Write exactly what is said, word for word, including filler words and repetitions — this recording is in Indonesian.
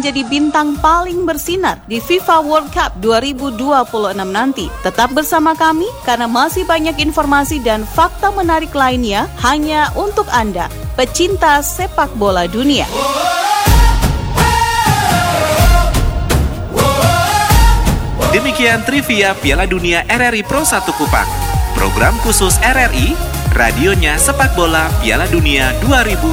menjadi bintang paling bersinar di FIFA World Cup dua ribu dua puluh enam nanti. Tetap bersama kami karena masih banyak informasi dan fakta menarik lainnya hanya untuk Anda, pecinta sepak bola dunia. Demikian trivia Piala Dunia R R I Pro satu Kupang. Program khusus R R I, radionya sepak bola Piala Dunia dua ribu